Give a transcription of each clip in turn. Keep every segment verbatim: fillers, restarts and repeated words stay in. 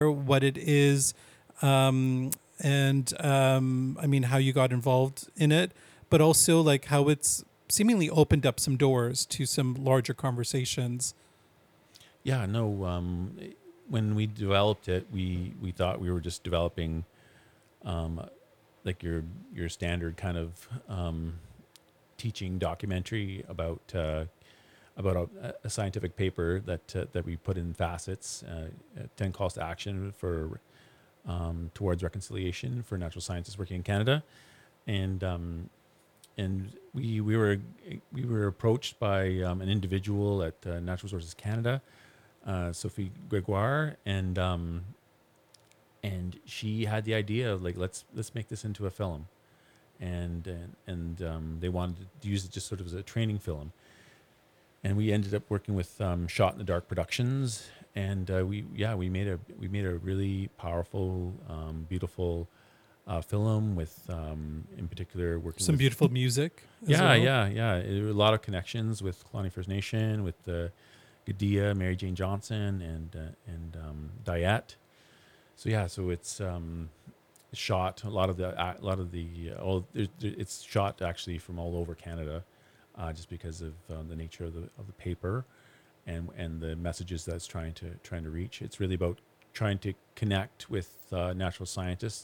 what it is, um, and um, I mean how you got involved in it, but also like how it's seemingly opened up some doors to some larger conversations. Yeah, no. Um, when we developed it, we we thought we were just developing um, like your your standard kind of um, teaching documentary about uh, about a, a scientific paper that uh, that we put in facets, uh, uh, ten calls to action for um, towards reconciliation for natural scientists working in Canada, and um, and we we were we were approached by um, an individual at uh, Natural Resources Canada, uh, Sophie Gregoire, and um, and she had the idea of like let's let's make this into a film, and and, and um, they wanted to use it just sort of as a training film, and we ended up working with um, Shot in the Dark Productions, and uh, we yeah we made a we made a really powerful, um, beautiful uh, film with um, in particular working Some with beautiful music as yeah well. yeah yeah there were a lot of connections with Kalani First Nation, with the Gadia, Mary Jane Johnson, and uh, and um, Diet. So yeah, so it's um, shot a lot of the a lot of the uh, all there, there- it's shot actually from all over Canada, uh, just because of um, the nature of the of the paper, and and the messages that it's trying to trying to reach. It's really about trying to connect with uh, natural scientists,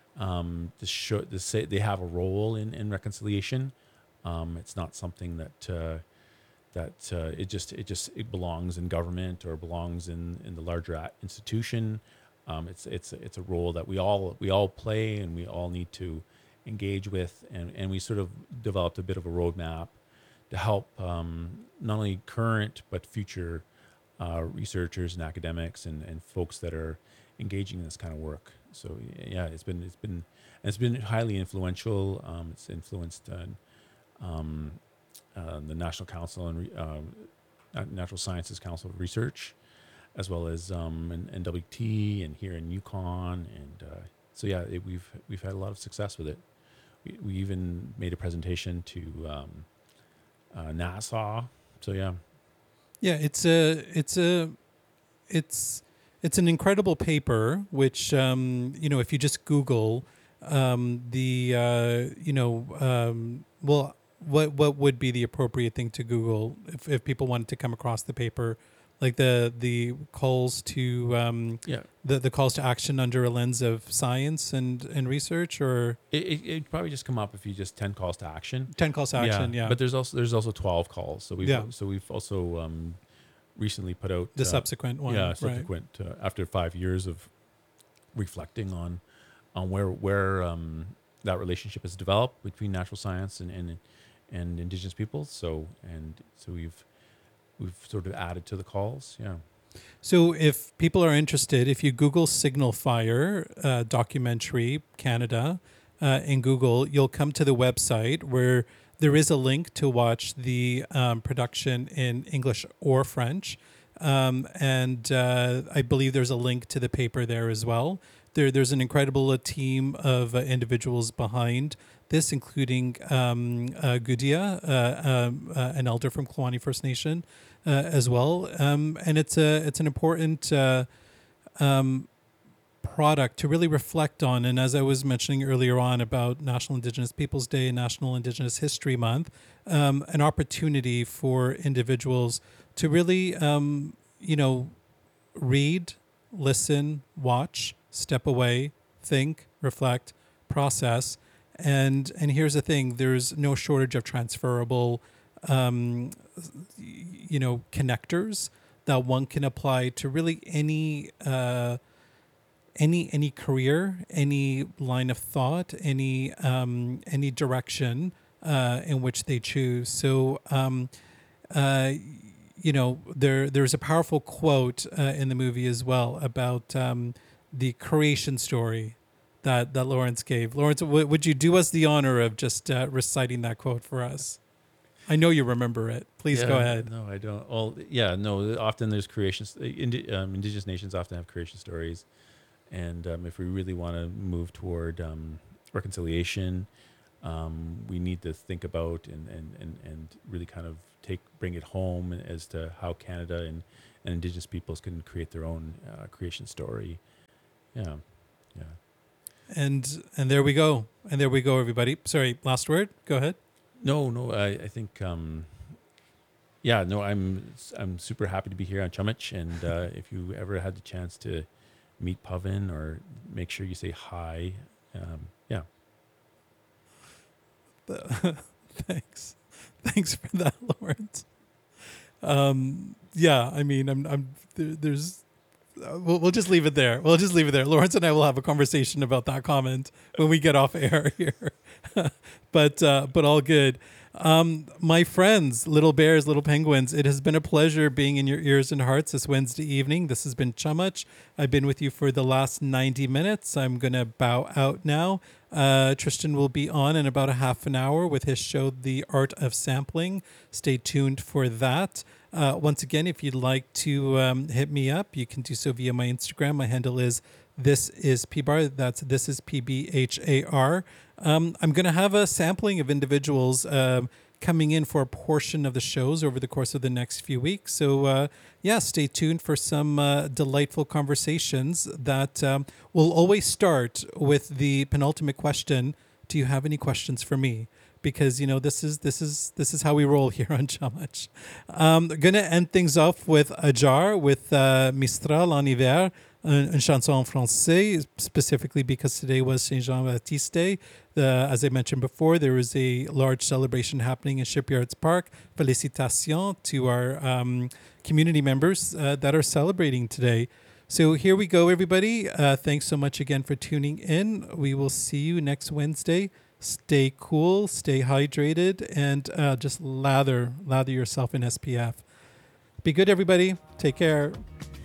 um, to show to say they have a role in in reconciliation. Um, it's not something that uh, that uh, it just it just it belongs in government or belongs in in the larger a- institution. Um, it's it's it's a role that we all we all play and we all need to engage with, and and we sort of developed a bit of a roadmap to help um, not only current but future uh, researchers and academics and, and folks that are engaging in this kind of work. So yeah, it's been it's been it's been highly influential. Um, it's influenced uh, um, uh, the National Council and Re- um, uh, Natural Sciences Council of Research, as well as um, in N W T and here in Yukon, and uh, so yeah, it, we've we've had a lot of success with it. We, we even made a presentation to um, uh, NASA. So yeah, Yeah, it's a it's a it's it's an incredible paper. Which um, you know, if you just Google um, the uh, you know, um, well, what what would be the appropriate thing to Google if, if people wanted to come across the paper, like the the calls to um, yeah, the the calls to action under a lens of science and and research, or it, it it'd probably just come up if you just ten calls to action. ten calls to Yeah, action. Yeah, but there's also there's also twelve calls. So we've yeah, so we've also um, recently put out the uh, subsequent yeah one, right? subsequent uh, after five years of reflecting on on where where um, that relationship has developed between natural science and, and and indigenous peoples. So and so we've we've sort of added to the calls. Yeah. So, if people are interested, if you Google Signal Fire uh, documentary Canada uh, in Google, you'll come to the website where there is a link to watch the um, production in English or French. Um, and uh, I believe there's a link to the paper there as well. There, there's an incredible uh, team of uh, individuals behind this, including um, uh, Gudia, uh, um, uh, an elder from Kluane First Nation, uh, as well. Um, and it's a it's an important uh, um, product to really reflect on. And as I was mentioning earlier on about National Indigenous Peoples Day and National Indigenous History Month, um, an opportunity for individuals to really, um, you know, read, listen, watch, step away, think, reflect, process. And and here's the thing: there's no shortage of transferable, um, you know, connectors that one can apply to really any uh, any any career, any line of thought, any um, any direction uh, in which they choose. So. Um, uh, you know, there there's a powerful quote uh, in the movie as well about um, the creation story that that Lawrence gave. Lawrence, w- would you do us the honor of just uh, reciting that quote for us? I know you remember it. Please go Yeah, ahead. no, I don't. Well, yeah, no. Often there's creations. Indi- um, indigenous nations often have creation stories, and um, if we really want to move toward um, reconciliation, um, we need to think about and, and, and, and really kind of take bring it home as to how Canada and, and Indigenous peoples can create their own uh, creation story. Yeah. Yeah. And and there we go. And there we go, everybody. Sorry, last word. Go ahead. No, no, I, I think, um, yeah, no, I'm I'm super happy to be here on Chumich. And uh, if you ever had the chance to meet Pavan, or make sure you say hi. Um, yeah. Thanks. Thanks for that, Lawrence. Um, yeah, I mean, I'm, I'm there, there's, uh, we'll, we'll just leave it there. We'll just leave it there. Lawrence and I will have a conversation about that comment when we get off air here. but, uh, but all good. Um, my friends, little bears, little penguins, it has been a pleasure being in your ears and hearts this Wednesday evening. This has been Chumich. I've been with you for the last ninety minutes. I'm going to bow out now. Uh, Tristan will be on in about a half an hour with his show, The Art of Sampling. Stay tuned for that. Uh, once again, if you'd like to um, hit me up, you can do so via my Instagram. My handle is This is P Bar. That's This is P B H A R. Um, I'm going to have a sampling of individuals um, coming in for a portion of the shows over the course of the next few weeks. So, uh, yeah, stay tuned for some uh, delightful conversations that um, will always start with the penultimate question. Do you have any questions for me? Because, you know, this is this is this is how we roll here on Chumich. Um, going to end things off with Ajar with uh, Mistral en hiver, une, une chanson en français, specifically because today was Saint Jean Baptiste Day. Uh, as I mentioned before, there is a large celebration happening in Shipyards Park. Félicitations to our um, community members uh, that are celebrating today. So here we go, everybody. Uh, thanks so much again for tuning in. We will see you next Wednesday. Stay cool, stay hydrated, and uh, just lather, lather yourself in S P F. Be good, everybody. Take care.